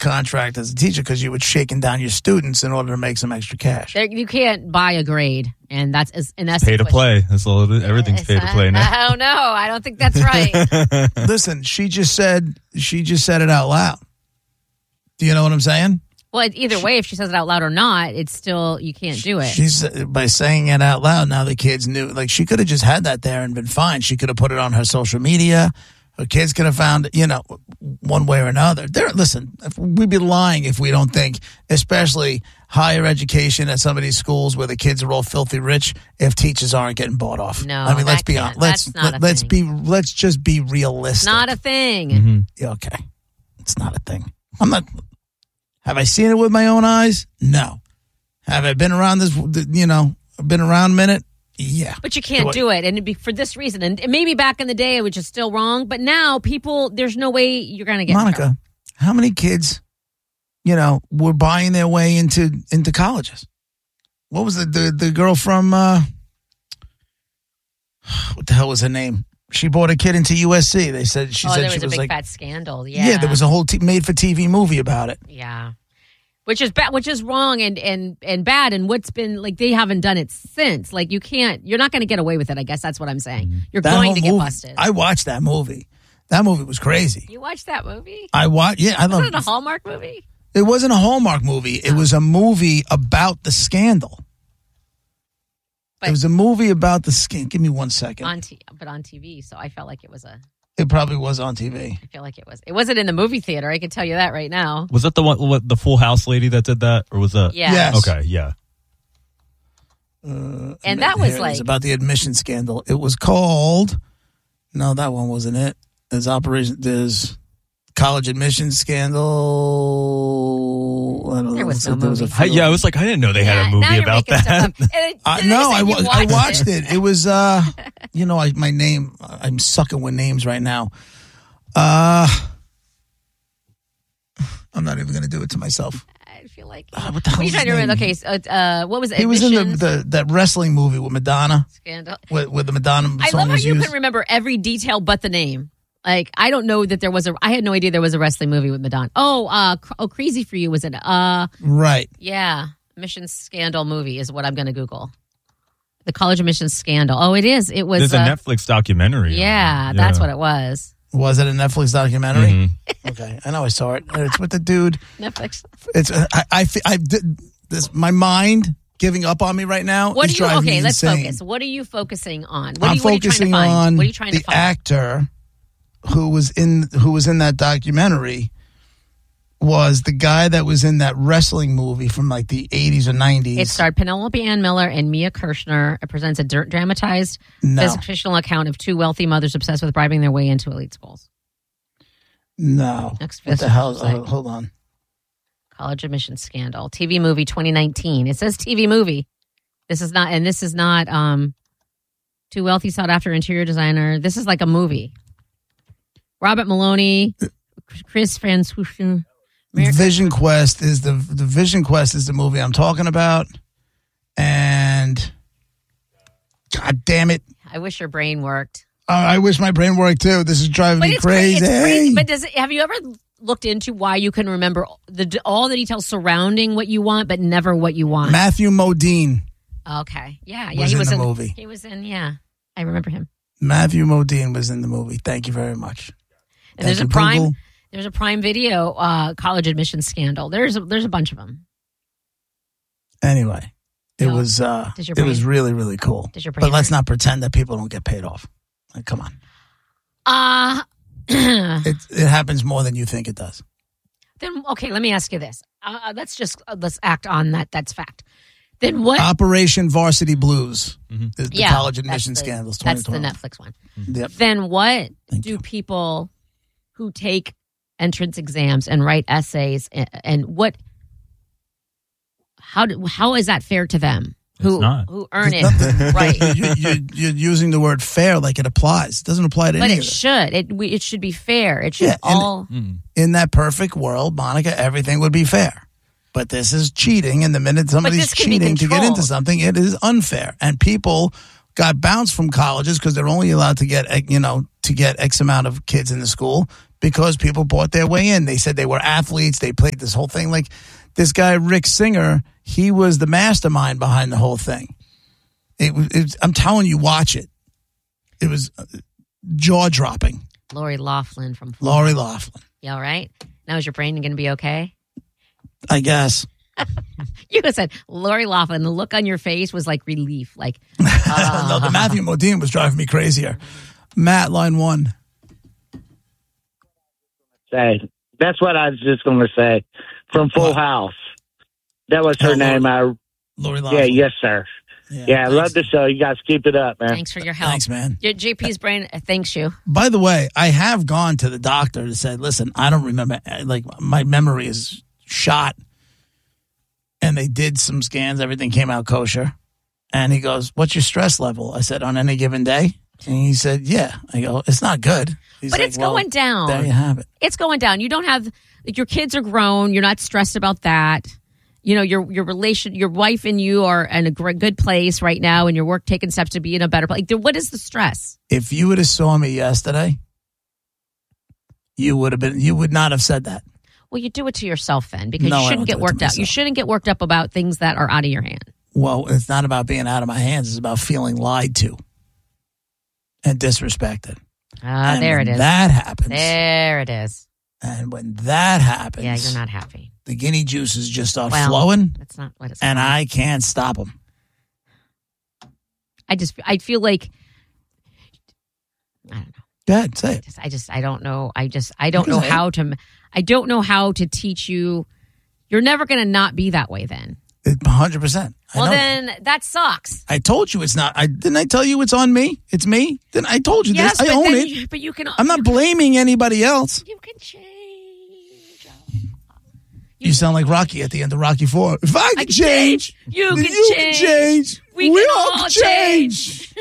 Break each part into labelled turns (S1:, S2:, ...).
S1: contract as a teacher because you were shaking down your students in order to make some extra cash.
S2: You can't buy a grade, and that's
S3: pay to play. That's all. Everything's pay to play now.
S2: Oh no, I don't think that's right.
S1: Listen, she just said it out loud. Do you know what I'm saying?
S2: Well, either way, if she says it out loud or not, it's still, you can't do it.
S1: She's by saying it out loud. Now the kids knew. Like, she could have just had that there and been fine. She could have put it on her social media. Her kids could have found, one way or another. Listen, we'd be lying if we don't think, especially higher education at some of these schools where the kids are all filthy rich, if teachers aren't getting bought off.
S2: No,
S1: I mean, let's be honest. Let's just be realistic.
S2: Not a thing.
S3: Mm-hmm.
S1: Yeah, okay, it's not a thing. I'm not. Have I seen it with my own eyes? No. Have I been around this? Been around a minute? Yeah.
S2: But you can't do it, and it'd be for this reason. And maybe back in the day, which is still wrong, but now there's no way you're going to get
S1: Monica, how many kids, were buying their way into colleges? What was the girl from, what the hell was her name? She brought a kid into USC. They said
S2: there was
S1: she
S2: a
S1: was
S2: big
S1: like,
S2: fat scandal. Yeah.
S1: Yeah, there was a whole made-for-TV movie about it.
S2: Yeah. Which is bad, which is wrong and bad, and what's been, like, they haven't done it since. Like, you're not going to get away with it, I guess that's what I'm saying. You're going to get busted.
S1: I watched that movie. That movie was crazy.
S2: You watched that movie?
S1: I love it.
S2: Was it a Hallmark movie?
S1: It wasn't a Hallmark movie. It was a movie about the scandal. It was a movie about the scandal. Give me 1 second.
S2: But on TV, so I felt like it was
S1: It probably was on TV.
S2: I feel like it was. It wasn't in the movie theater. I can tell you that right now.
S3: Was that the one, the Full House lady that did that, or was that?
S2: Yeah.
S1: Yes.
S3: Okay. Yeah.
S2: And that was
S1: It was about the admission scandal. It was called. No, that one wasn't it. There's college admission scandal. I don't know.
S2: There was no movie.
S3: I was like, I didn't know they had a movie about that.
S1: I watched it. It was, my name. I'm sucking with names right now. I'm not even going to do it to myself.
S2: I feel like.
S1: What the hell?
S2: Are you trying to remember? Okay, what was it?
S1: He was in that wrestling movie with Madonna.
S2: Scandal.
S1: With the Madonna song.
S2: I love how you
S1: used.
S2: can remember every detail but the name. Like, I don't know that there was I had no idea there was a wrestling movie with Madonna. Crazy for You was in it.
S1: Right.
S2: Yeah. Admissions scandal movie is what I'm going to Google. The college admissions scandal. Oh, it is. It was.
S3: There's a Netflix documentary.
S2: Yeah, that's what it was.
S1: Was it a Netflix documentary? Mm-hmm. Okay, I know I saw it. It's with the dude.
S2: Netflix.
S1: It's I did this. My mind giving up on me right now.
S2: Let's
S1: insane.
S2: focus. What are you focusing on?
S1: I'm focusing on
S2: what are you trying to find?
S1: The actor who was in that documentary was the guy that was in that wrestling movie from like the 80s or 90s.
S2: It starred Penelope Ann Miller and Mia Kirshner. It presents a dramatized fictional account of two wealthy mothers obsessed with bribing their way into elite schools.
S1: No. What the hell? Hold on.
S2: College admission scandal. TV movie 2019. It says TV movie. This is not Two wealthy sought after interior designer. This is like a movie. Robert Maloney, Chris Franzhusen.
S1: Vision Quest is the Vision Quest is the movie I'm talking about. And God damn it.
S2: I wish your brain worked.
S1: I wish my brain worked too. This is driving me crazy.
S2: It's crazy. But have you ever looked into why you can remember all the details surrounding what you want, but never what you want?
S1: Matthew Modine.
S2: Okay. Yeah.
S1: He was in the movie.
S2: He was in, yeah. I remember him.
S1: Matthew Modine was in the movie. Thank you very much.
S2: And there's a Prime Video college admission scandal. There's a bunch of them.
S1: Anyway, it was really, really cool. But let's not pretend that people don't get paid off. Like, come on. It happens more than you think it does.
S2: Then okay, let me ask you this. Let's act on that. That's fact. Then what?
S1: Operation Varsity Blues is the college admission scandals.
S2: That's the Netflix one.
S1: Yep.
S2: Then what do people who take entrance exams and write essays and what? How is that fair to them? Who earn it? Right.
S1: You're using the word fair like it applies. It doesn't apply to any of it.
S2: But it should. It should be fair. It should
S1: in that perfect world, Monica, everything would be fair. But this is cheating, and the minute somebody's cheating to get into something, it is unfair. And people got bounced from colleges because they're only allowed to get X amount of kids in the school because people bought their way in. They said they were athletes. They played this whole thing. Like this guy, Rick Singer, he was the mastermind behind the whole thing. I'm telling you, watch it. It was jaw-dropping.
S2: Lori Loughlin from Florida.
S1: Lori Loughlin.
S2: You all right? Now is your brain going to be okay?
S1: I guess.
S2: You said Lori Loughlin. The look on your face was like relief. Like
S1: no, the Matthew Modine was driving me crazier. Matt, line 1.
S4: Say, that's what I was just going to say. From Full House. That was her name.
S1: Lori Loughlin.
S4: Yeah, yes, sir. Yeah, I love the show. You guys keep it up, man.
S2: Thanks for your help.
S1: Thanks, man.
S2: JP's brain thanks you.
S1: By the way, I have gone to the doctor to say, listen, I don't remember. Like, my memory is shot. And they did some scans. Everything came out kosher. And he goes, what's your stress level? I said, on any given day? And he said, yeah. I go, it's not good. He's
S2: but
S1: like,
S2: it's going down.
S1: There you have it.
S2: It's going down. You don't have, like, your kids are grown. You're not stressed about that. You know, your relation, your wife and you are in a good place right now, and your work taking steps to be in a better place. Like, what is the stress?
S1: If you would have saw me yesterday, you would not have said that.
S2: Well, you do it to yourself then, because you shouldn't get worked up. You shouldn't get worked up about things that are out of your hand.
S1: Well, it's not about being out of my hands. It's about feeling lied to and disrespected.
S2: Ah, there it is.
S1: That happens.
S2: There it is.
S1: And when that happens,
S2: yeah, you're not happy.
S1: The guinea juices just start flowing.
S2: That's not what it's.
S1: And I can't stop them.
S2: I feel like, I don't know.
S1: Go ahead, say it.
S2: I don't know. I don't know how to. I don't know how to teach you. You're never going to not be that way then.
S1: 100%.
S2: Well, then that sucks.
S1: I told you it's not. Didn't I tell you it's on me? It's me. Then I told you
S2: yes,
S1: this. I own it.
S2: But you can.
S1: I'm not blaming anybody else.
S2: You can change.
S1: You sound like Rocky at the end of Rocky 4. If I can change,
S2: you can change. We can all change.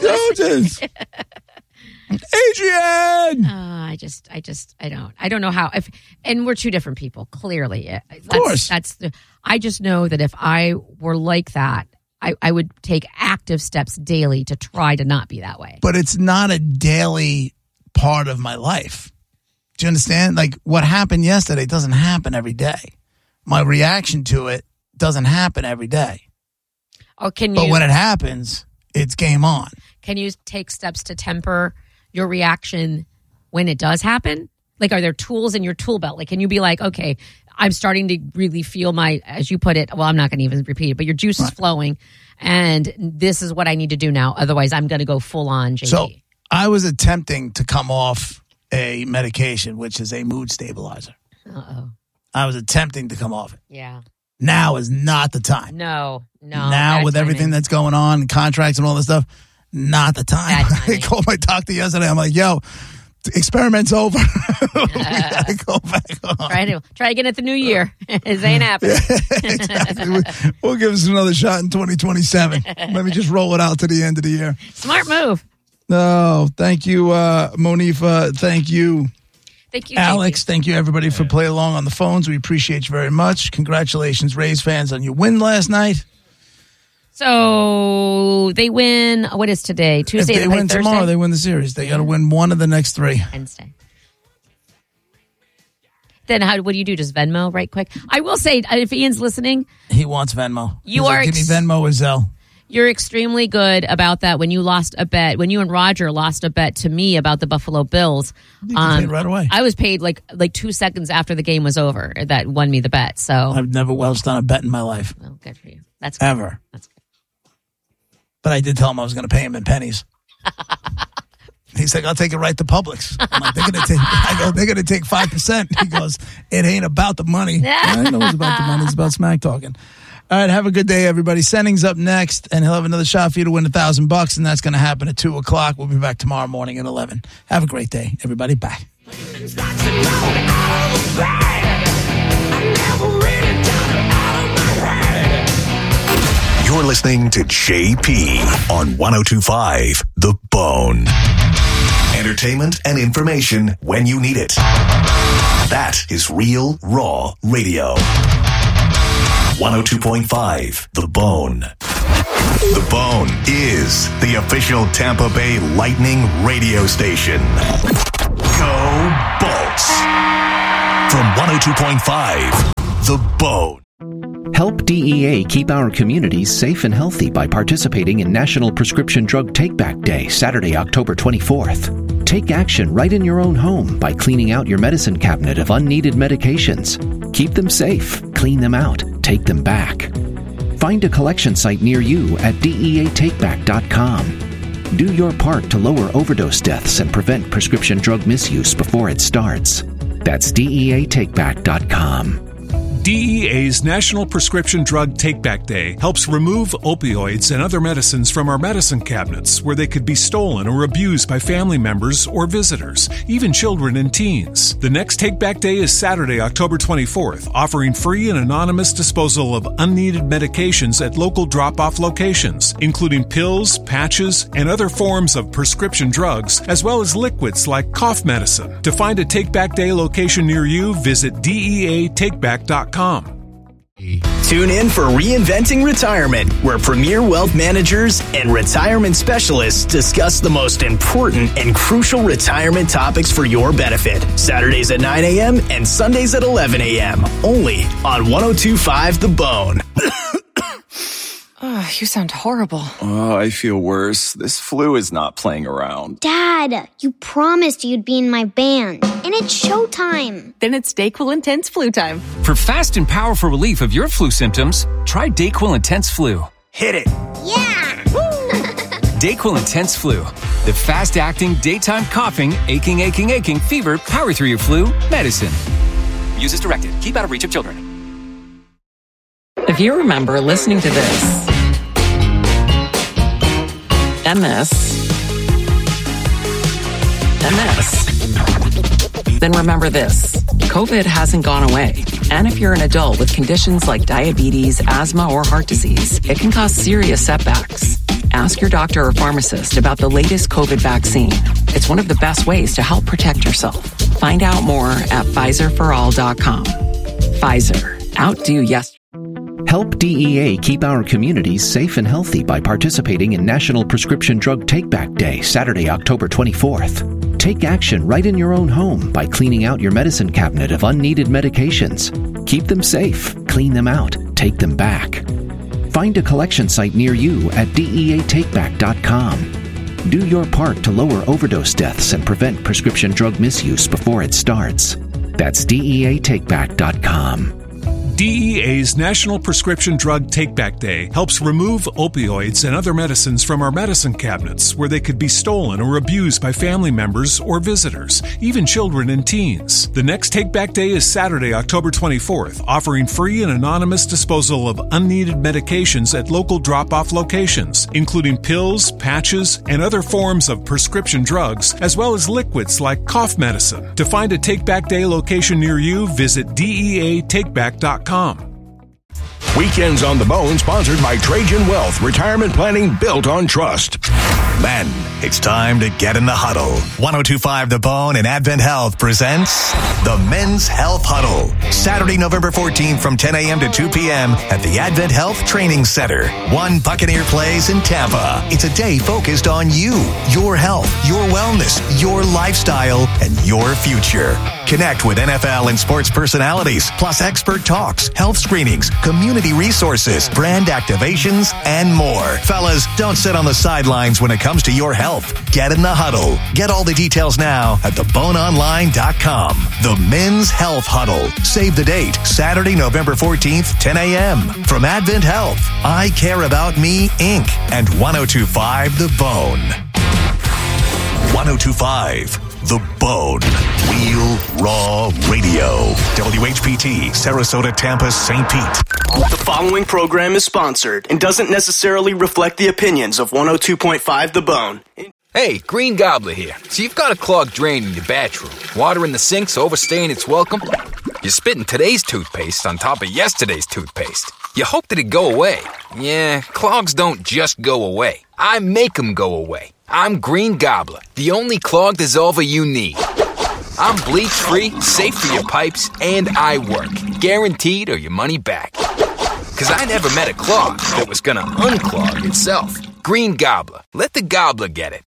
S1: Adrian!
S2: I don't know how. And we're two different people, clearly.
S1: Of course.
S2: I just know that if I were like that, I would take active steps daily to try to not be that way.
S1: But it's not a daily part of my life. Do you understand? Like, what happened yesterday doesn't happen every day. My reaction to it doesn't happen every day.
S2: Or can you?
S1: But when it happens, it's game on.
S2: Can you take steps to temper your reaction when it does happen? Like, are there tools in your tool belt? Like, can you be like, okay, I'm starting to really feel my, as you put it, well, I'm not going to even repeat it, but your juice is flowing, and this is what I need to do now. Otherwise, I'm going to go full on JP.
S1: So I was attempting to come off a medication, which is a mood stabilizer.
S2: Uh-oh.
S1: I was attempting to come off it.
S2: Yeah.
S1: Now is not the time.
S2: No.
S1: Now with everything that's going on, and contracts and all this stuff, not the time. I called my doctor yesterday. I'm like, yo, experiment's over. We gotta go back on.
S2: Try again at the new year. It ain't happening.
S1: Exactly. We'll give us another shot in 2027. Let me just roll it out to the end of the year.
S2: Smart move.
S1: No, thank you, Monifa. Thank you.
S2: Thank you,
S1: Alex. Thank you, everybody, for playing along on the phones. We appreciate you very much. Congratulations, Rays fans, on your win last night.
S2: So they win. What is today? Tuesday.
S1: If they win tomorrow, they win the series. They got to win one of the next three.
S2: Wednesday. Then what do you do? Just Venmo right quick? I will say, if Ian's listening.
S1: He wants Venmo.
S2: Give me
S1: Venmo or Zelle.
S2: You're extremely good about that. When you lost a bet, when you and Roger lost a bet to me about the Buffalo Bills,
S1: you paid right away.
S2: I was paid like 2 seconds after the game was over. That won me the bet. So
S1: I've never done a bet in my life.
S2: Well, good for you. That's good.
S1: Ever.
S2: That's good.
S1: But I did tell him I was going to pay him in pennies. He's like, I'll take it right to Publix. I'm like, they're going to take 5%. He goes, it ain't about the money. I know it's about the money. It's about smack talking. All right, have a good day, everybody. Sending's up next, and he'll have another shot for you to win $1,000, and that's going to happen at 2 o'clock. We'll be back tomorrow morning at 11. Have a great day, everybody. Bye.
S5: You're listening to JP on 102.5 The Bone. Entertainment and information when you need it. That is Real Raw Radio. 102.5 The Bone. The Bone is the official Tampa Bay Lightning radio station. Go Bolts! sports. From 102.5, The Bone.
S6: Help DEA keep our communities safe and healthy by participating in National Prescription Drug Take-Back Day, Saturday, October 24th. Take action right in your own home by cleaning out your medicine cabinet of unneeded medications. Keep them safe, clean them out, take them back. Find a collection site near you at DEATakeback.com. Do your part to lower overdose deaths and prevent prescription drug misuse before it starts. That's DEATakeback.com.
S7: DEA's National Prescription Drug Take-Back Day helps remove opioids and other medicines from our medicine cabinets where they could be stolen or abused by family members or visitors, even children and teens. The next Take-Back Day is Saturday, October 24th, offering free and anonymous disposal of unneeded medications at local drop-off locations, including pills, patches, and other forms of prescription drugs, as well as liquids like cough medicine. To find a Take-Back Day location near you, visit DEATakeback.com.
S8: Tune in for Reinventing Retirement, where Premier Wealth Managers and retirement specialists discuss the most important and crucial retirement topics for your benefit. Saturdays at 9 a.m. and Sundays at 11 a.m. Only on 102.5 The Bone.
S9: Oh, you sound horrible.
S10: Oh, I feel worse. This flu is not playing around.
S11: Dad, you promised you'd be in my band. And it's showtime.
S9: Then it's DayQuil Intense Flu time.
S12: For fast and powerful relief of your flu symptoms, try DayQuil Intense Flu.
S8: Hit it.
S11: Yeah!
S12: DayQuil Intense Flu. The fast-acting, daytime coughing, aching, fever, power through your flu medicine. Use as directed. Keep out of reach of children.
S13: If you remember listening to this, MS, then remember this. COVID hasn't gone away. And if you're an adult with conditions like diabetes, asthma, or heart disease, it can cause serious setbacks. Ask your doctor or pharmacist about the latest COVID vaccine. It's one of the best ways to help protect yourself. Find out more at PfizerForAll.com. Pfizer. Outdo yesterday.
S6: Help DEA keep our communities safe and healthy by participating in National Prescription Drug Take-Back Day, Saturday, October 24th. Take action right in your own home by cleaning out your medicine cabinet of unneeded medications. Keep them safe, clean them out, take them back. Find a collection site near you at DEATakeback.com. Do your part to lower overdose deaths and prevent prescription drug misuse before it starts. That's DEATakeback.com.
S7: DEA's National Prescription Drug Take-Back Day helps remove opioids and other medicines from our medicine cabinets where they could be stolen or abused by family members or visitors, even children and teens. The next Take-Back Day is Saturday, October 24th, offering free and anonymous disposal of unneeded medications at local drop-off locations, including pills, patches, and other forms of prescription drugs, as well as liquids like cough medicine. To find a Take-Back Day location near you, visit DEATakeback.com.
S14: Weekends on the Bone, sponsored by Trajan Wealth, retirement planning built on trust.
S5: Men, it's time to get in the huddle. 102.5 The Bone and Advent Health presents the Men's Health Huddle. Saturday, November 14th from 10 a.m. to 2 p.m. at the Advent Health Training Center, 1 Buccaneer Place in Tampa. It's a day focused on you, your health, your wellness, your lifestyle, and your future. Connect with NFL and sports personalities, plus expert talks, health screenings, community resources, brand activations, and more. Fellas, don't sit on the sidelines when it comes to your health. Get in the huddle. Get all the details now at theboneonline.com. The Men's Health Huddle. Save the date, Saturday, November 14th, 10 a.m. From Advent Health, I Care About Me, Inc. and 102.5 The Bone. 102.5 The Bone. Real Raw Radio. WHPT, Sarasota, Tampa, St. Pete.
S8: The following program is sponsored and doesn't necessarily reflect the opinions of 102.5 The Bone.
S15: Hey, Green Gobbler here. So you've got a clogged drain in your bathroom. Water in the sink's overstaying its welcome. You're spitting today's toothpaste on top of yesterday's toothpaste. You hope that it'd go away. Yeah, clogs don't just go away. I make them go away. I'm Green Gobbler, the only clog dissolver you need. I'm bleach-free, safe for your pipes, and I work. Guaranteed or your money back. Because I never met a clog that was gonna unclog itself. Green Gobbler. Let the gobbler get it.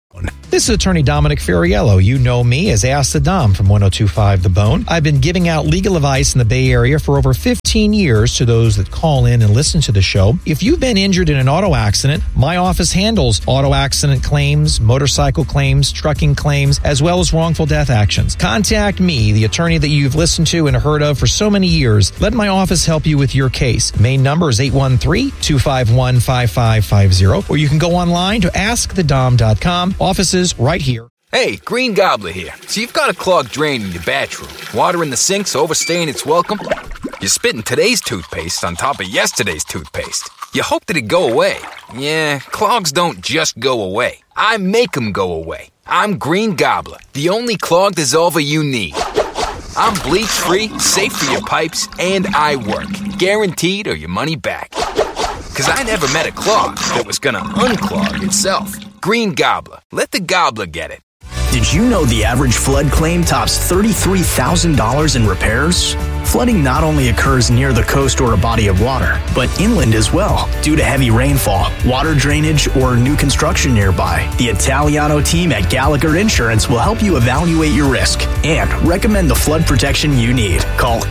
S16: This is attorney Dominic Ferriello. You know me as Ask the Dom from 102.5 The Bone. I've been giving out legal advice in the Bay Area for over 15 years to those that call in and listen to the show. If you've been injured in an auto accident, my office handles auto accident claims, motorcycle claims, trucking claims, as well as wrongful death actions. Contact me, the attorney that you've listened to and heard of for so many years. Let my office help you with your case. Main number is 813-251-5550, or you can go online to askthedom.com. Offices right here.
S15: Hey, Green Gobbler here. So you've got a clogged drain in your bathroom. Water in the sink's overstaying its welcome. You're spitting today's toothpaste on top of yesterday's toothpaste. You hope that it'd go away. Yeah, clogs don't just go away. I make them go away. I'm Green Gobbler, the only clog dissolver you need. I'm bleach-free, safe for your pipes, and I work. Guaranteed or your money back. Because I never met a clog that was gonna unclog itself. Green Gobbler. Let the gobbler get it.
S8: Did you know the average flood claim tops $33,000 in repairs? Flooding not only occurs near the coast or a body of water, but inland as well, due to heavy rainfall, water drainage, or new construction nearby. The Italiano team at Gallagher Insurance will help you evaluate your risk and recommend the flood protection you need. Call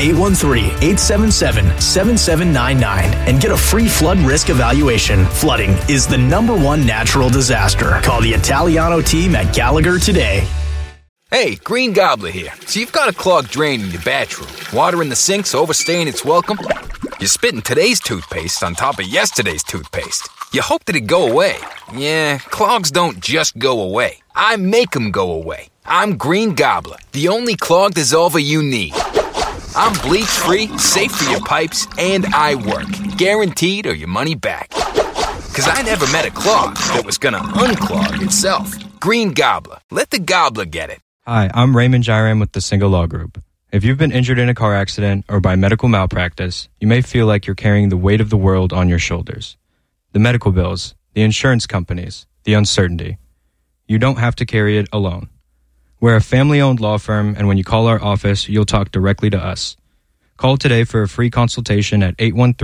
S8: 813-877-7799 and get a free flood risk evaluation. Flooding is the #1 natural disaster. Call the Italiano team at Gallagher today.
S15: Hey, Green Gobbler here. So you've got a clogged drain in your bathroom. Water in the sink's overstaying its welcome. You're spitting today's toothpaste on top of yesterday's toothpaste. You hope that it'd go away. Yeah, clogs don't just go away. I make them go away. I'm Green Gobbler, the only clog dissolver you need. I'm bleach-free, safe for your pipes, and I work. Guaranteed or your money back. Because I never met a clog that was gonna unclog itself. Green Gobbler. Let the gobbler get it.
S17: Hi, I'm Raymond Jairam with the Single Law Group. If you've been injured in a car accident or by medical malpractice, you may feel like you're carrying the weight of the world on your shoulders. The medical bills, the insurance companies, the uncertainty. You don't have to carry it alone. We're a family-owned law firm, and when you call our office, you'll talk directly to us. Call today for a free consultation at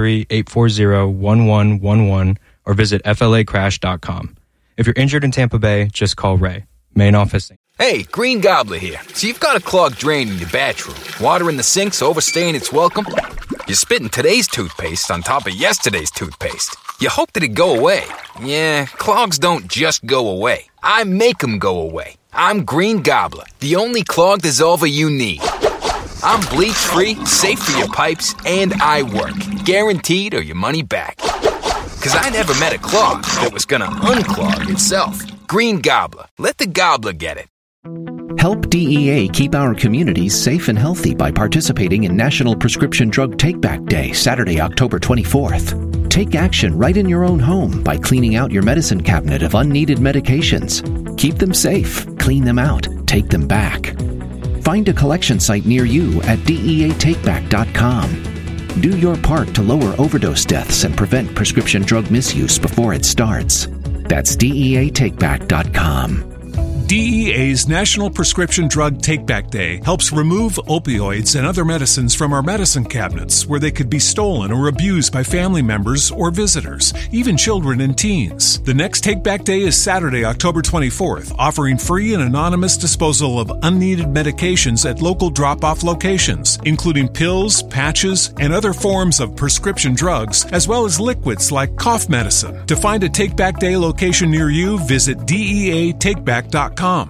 S17: 813-840-1111 or visit flacrash.com. If you're injured in Tampa Bay, just call Ray. Main office.
S15: Hey, Green Gobbler here. So you've got a clogged drain in your bathroom. Water in the sink's overstaying its welcome. You're spitting today's toothpaste on top of yesterday's toothpaste. You hope that it'd go away. Yeah, clogs don't just go away. I make them go away. I'm Green Gobbler, the only clog dissolver you need. I'm bleach-free, safe for your pipes, and I work. Guaranteed or your money back. Because I never met a clog that was gonna unclog itself. Green Gobbler. Let the gobbler get it.
S6: Help DEA keep our communities safe and healthy by participating in National Prescription Drug Take-Back Day, Saturday, October 24th. Take action right in your own home by cleaning out your medicine cabinet of unneeded medications. Keep them safe, clean them out, take them back. Find a collection site near you at DEATakeback.com. Do your part to lower overdose deaths and prevent prescription drug misuse before it starts. That's DEATakeback.com.
S7: DEA's National Prescription Drug Take-Back Day helps remove opioids and other medicines from our medicine cabinets where they could be stolen or abused by family members or visitors, even children and teens. The next Take-Back Day is Saturday, October 24th, offering free and anonymous disposal of unneeded medications at local drop-off locations, including pills, patches, and other forms of prescription drugs, as well as liquids like cough medicine. To find a Take-Back Day location near you, visit DEATakeback.com.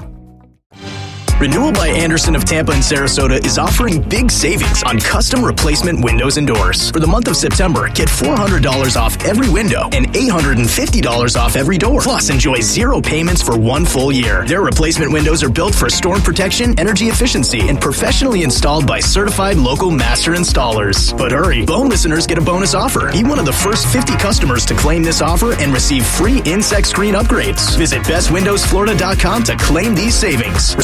S8: Renewal by Anderson of Tampa and Sarasota is offering big savings on custom replacement windows and doors. For the month of September, get $400 off every window and $850 off every door. Plus, enjoy 0 payments for 1 full year. Their replacement windows are built for storm protection, energy efficiency, and professionally installed by certified local master installers. But hurry, Bone listeners get a bonus offer. Be one of the first 50 customers to claim this offer and receive free insect screen upgrades. Visit bestwindowsflorida.com to claim these savings. Restrictions apply.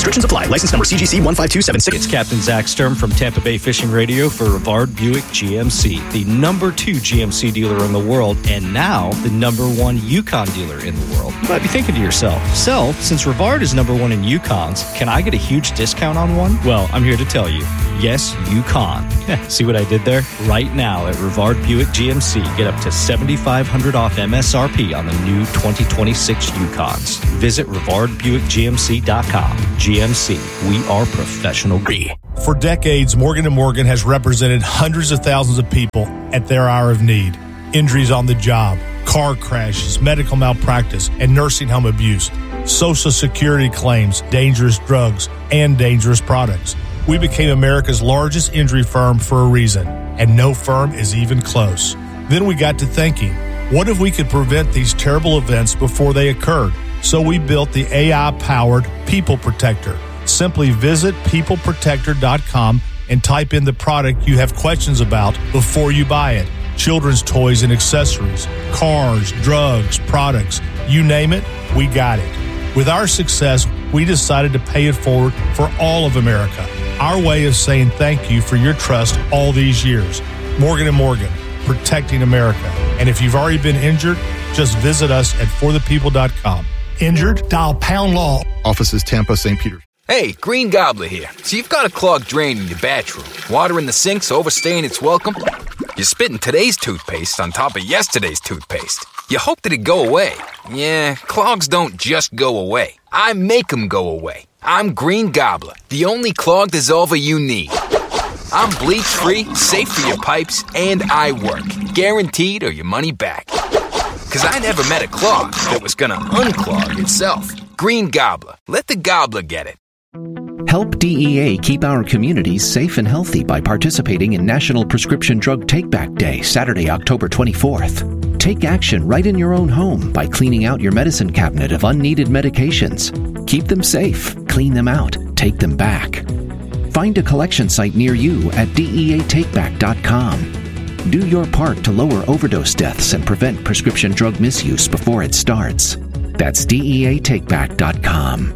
S8: apply. License number CGC 15276.
S18: It's Captain Zach Sturm from Tampa Bay Fishing Radio for Rivard Buick GMC, the number 2 GMC dealer in the world, and now the number 1 Yukon dealer in the world. You might be thinking to yourself, so since Rivard is number 1 in Yukons, can I get a huge discount on one? Well, I'm here to tell you, yes, you can. See what I did there? Right now at Rivard Buick GMC, get up to $7,500 off MSRP on the new 2026 Yukons. Visit RivardBuickGMC.com. GMC, we are professional.
S19: For decades, Morgan & Morgan has represented hundreds of thousands of people at their hour of need. Injuries on the job, car crashes, medical malpractice, and nursing home abuse, Social Security claims, dangerous drugs, and dangerous products. We became America's largest injury firm for a reason, and no firm is even close. Then we got to thinking, what if we could prevent these terrible events before they occurred? So we built the AI-powered People Protector. Simply visit peopleprotector.com and type in the product you have questions about before you buy it. Children's toys and accessories, cars, drugs, products, you name it, we got it. With our success, we decided to pay it forward for all of America. Our way of saying thank you for your trust all these years. Morgan & Morgan, protecting America. And if you've already been injured, just visit us at forthepeople.com. Injured? Dial #law.
S20: Offices Tampa, St. Peter's.
S15: Hey, Green Gobbler here. So you've got a clogged drain in your bathroom. Water in the sink's overstaying its welcome. You're spitting today's toothpaste on top of yesterday's toothpaste. You hoped it'd go away. Yeah, clogs don't just go away. I make them go away. I'm Green Gobbler, the only clog dissolver you need. I'm bleach-free, safe for your pipes, and I work. Guaranteed or your money back. Because I never met a clog that was going to unclog itself. Green Gobbler. Let the gobbler get it.
S6: Help DEA keep our communities safe and healthy by participating in National Prescription Drug Take-Back Day, Saturday, October 24th. Take action right in your own home by cleaning out your medicine cabinet of unneeded medications. Keep them safe, clean them out, take them back. Find a collection site near you at DEATakeback.com. Do your part to lower overdose deaths and prevent prescription drug misuse before it starts. That's DEATakeback.com.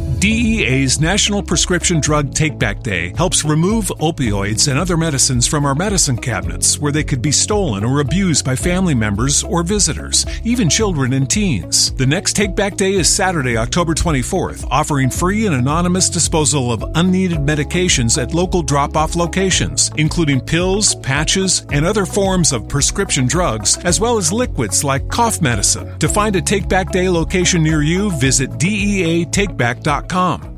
S7: DEA's National Prescription Drug Take-Back Day helps remove opioids and other medicines from our medicine cabinets where they could be stolen or abused by family members or visitors, even children and teens. The next Take-Back Day is Saturday, October 24th, offering free and anonymous disposal of unneeded medications at local drop-off locations, including pills, patches, and other forms of prescription drugs, as well as liquids like cough medicine. To find a Take-Back Day location near you, visit DEATakeback.com.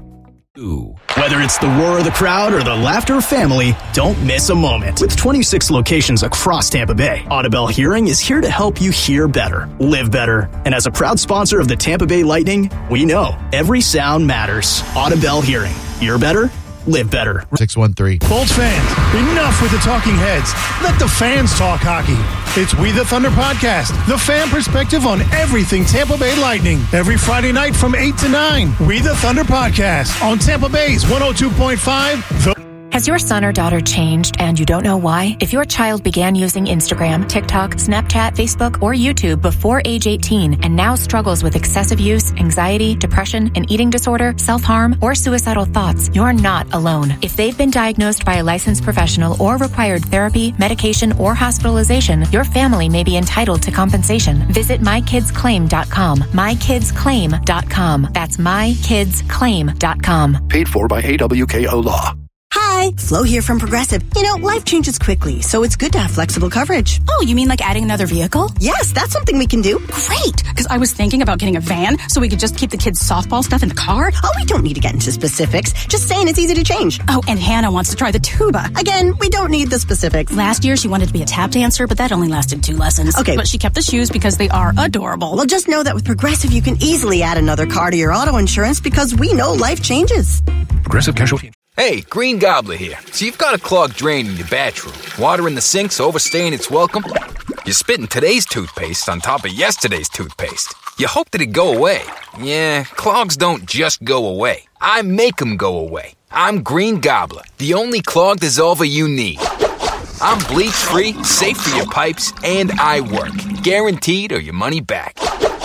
S8: Whether it's the roar of the crowd or the laughter of family, don't miss a moment. With 26 locations across Tampa Bay, Audibel Hearing is here to help you hear better, live better. And as a proud sponsor of the Tampa Bay Lightning, we know every sound matters. Audibel Hearing. Hear better, live better.
S14: 613.
S19: Bolts fans, enough with the talking heads. Let the fans talk hockey. It's We the Thunder Podcast, the fan perspective on everything Tampa Bay Lightning. Every Friday night from 8 to 9. We the Thunder Podcast on Tampa Bay's 102.5.
S21: Has your son or daughter changed and you don't know why? If your child began using Instagram, TikTok, Snapchat, Facebook, or YouTube before age 18 and now struggles with excessive use, anxiety, depression, an eating disorder, self-harm, or suicidal thoughts, you're not alone. If they've been diagnosed by a licensed professional or required therapy, medication, or hospitalization, your family may be entitled to compensation. Visit mykidsclaim.com. mykidsclaim.com. That's mykidsclaim.com.
S14: Paid for by AWKO Law.
S22: Hi, Flo here from Progressive. You know, life changes quickly, so it's good to have flexible coverage.
S23: Oh, you mean like adding another vehicle?
S22: Yes, that's something we can do.
S23: Great, because I was thinking about getting a van so we could just keep the kids' softball stuff in the car.
S22: Oh, we don't need to get into specifics. Just saying it's easy to change.
S23: Oh, and Hannah wants to try the tuba.
S22: Again, we don't need the specifics.
S23: Last year, she wanted to be a tap dancer, but that only lasted 2 lessons.
S22: Okay.
S23: But she kept the shoes because they are adorable.
S22: Well, just know that with Progressive, you can easily add another car to your auto insurance because we know life changes.
S14: Progressive Casualty.
S15: Hey, Green Gobbler here. So you've got a clogged drain in your bathroom. Water in the sink's overstaying its welcome. You're spitting today's toothpaste on top of yesterday's toothpaste. You hoped it'd go away. Yeah, clogs don't just go away. I make them go away. I'm Green Gobbler, the only clog dissolver you need. I'm bleach-free, safe for your pipes, and I work. Guaranteed or your money back. Because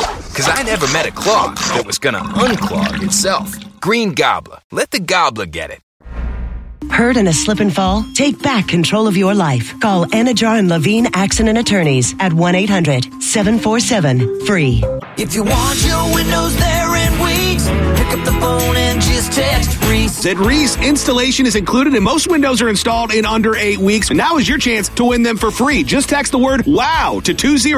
S15: Because I never met a clog that was gonna unclog itself. Green Gobbler. Let the gobbler get it.
S3: Hurt in a slip and fall? Take back control of your life. Call Anajar and Levine Accident Attorneys at 1-800-747-FREE.
S4: If you want your windows there in weeks, pick up the phone and just text Reese.
S20: At Reese, installation is included and most windows are installed in under 8 weeks. Now is your chance to win them for free. Just text the word WOW to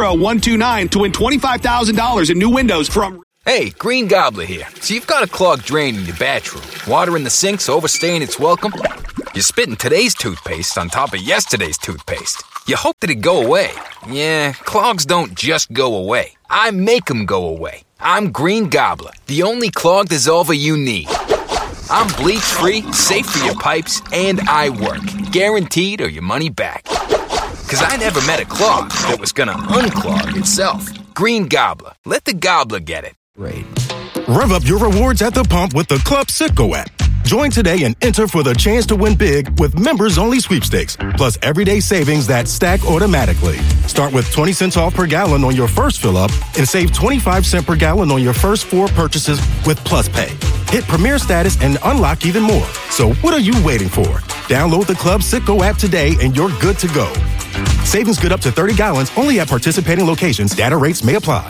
S20: 20129 to win $25,000 in new windows from...
S15: Hey, Green Gobbler here. So you've got a clogged drain in your bathroom. Water in the sinks overstaying its welcome. You're spitting today's toothpaste on top of yesterday's toothpaste. You hope that it'd go away. Yeah, clogs don't just go away. I make them go away. I'm Green Gobbler, the only clog dissolver you need. I'm bleach-free, safe for your pipes, and I work. Guaranteed or your money back. Because I never met a clog that was gonna unclog itself. Green Gobbler. Let the gobbler get it.
S24: Rev up your rewards at the pump with the Club Citgo app. Join today and enter for the chance to win big with members-only sweepstakes, plus everyday savings that stack automatically. Start with 20 cents off per gallon on your first fill-up and save 25 cents per gallon on your first 4 purchases with Plus Pay. Hit Premier status and unlock even more. So what are you waiting for? Download the Club Citgo app today and you're good to go. Savings good up to 30 gallons only at participating locations. Data rates may apply.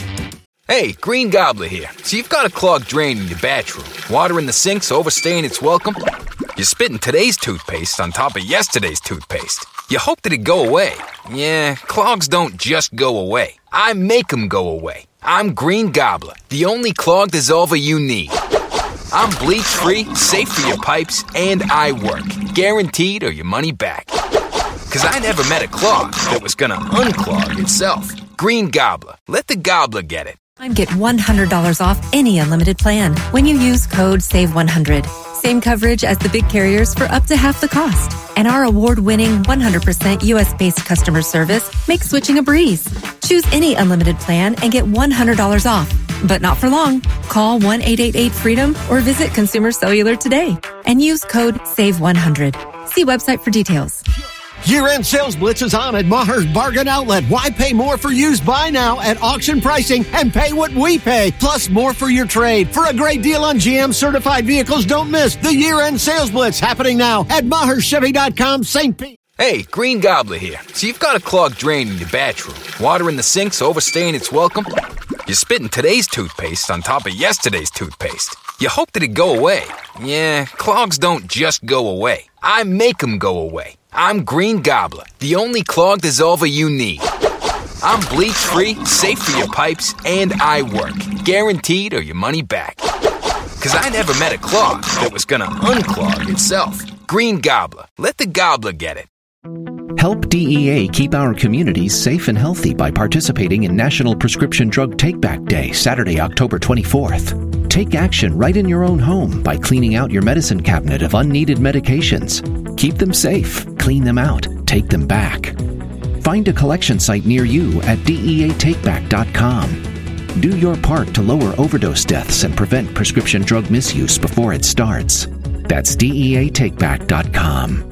S15: Hey, Green Gobbler here. So you've got a clogged drain in your bathroom. Water in the sinks overstaying its welcome. You're spitting today's toothpaste on top of yesterday's toothpaste. You hope that it'd go away. Yeah, clogs don't just go away. I make them go away. I'm Green Gobbler, the only clog dissolver you need. I'm bleach-free, safe for your pipes, and I work. Guaranteed or your money back. Because I never met a clog that was gonna unclog itself. Green Gobbler. Let the gobbler get it.
S25: Get $100 off any unlimited plan when you use code SAVE100. Same coverage as the big carriers for up to half the cost. And our award-winning 100% U.S.-based customer service makes switching a breeze. Choose any unlimited plan and get $100 off. But not for long. Call 1-888-FREEDOM or visit Consumer Cellular today and use code SAVE100. See website for details.
S26: Year-end sales blitz is on at Maher's Bargain Outlet. Why pay more for used buy now at auction pricing and pay what we pay, plus more for your trade. For a great deal on GM certified vehicles, don't miss the year-end sales blitz happening now at MaherChevy.com, St. Pete.
S15: Hey, Green Gobbler here. So you've got a clogged drain in your bathroom. Water in the sinks overstaying its welcome. You're spitting today's toothpaste on top of yesterday's toothpaste. You hope that it'd go away. Yeah, clogs don't just go away. I make them go away. I'm Green Gobbler, the only clog dissolver you need. I'm bleach-free, safe for your pipes, and I work. Guaranteed or your money back. Because I never met a clog that was gonna unclog itself. Green Gobbler. Let the gobbler get it.
S6: Help DEA keep our communities safe and healthy by participating in National Prescription Drug Take-Back Day, Saturday, October 24th. Take action right in your own home by cleaning out your medicine cabinet of unneeded medications. Keep them safe, clean them out, take them back. Find a collection site near you at DEATakeback.com. Do your part to lower overdose deaths and prevent prescription drug misuse before it starts. That's DEATakeback.com.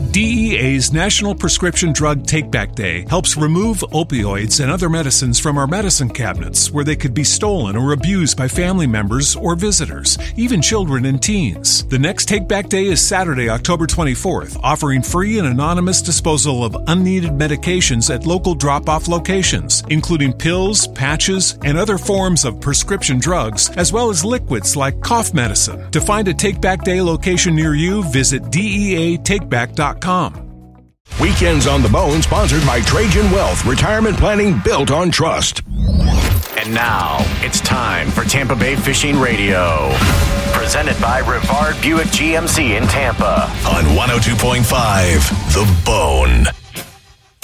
S7: DEA's National Prescription Drug Take-Back Day helps remove opioids and other medicines from our medicine cabinets where they could be stolen or abused by family members or visitors, even children and teens. The next Take-Back Day is Saturday, October 24th, offering free and anonymous disposal of unneeded medications at local drop-off locations, including pills, patches, and other forms of prescription drugs, as well as liquids like cough medicine. To find a Take-Back Day location near you, visit DEATakeback.com.
S14: Weekends on the Bone, sponsored by Trajan Wealth, retirement planning built on trust.
S27: And now, it's time for Tampa Bay Fishing Radio. Presented by Rivard Buick GMC in Tampa.
S5: On 102.5, The Bone.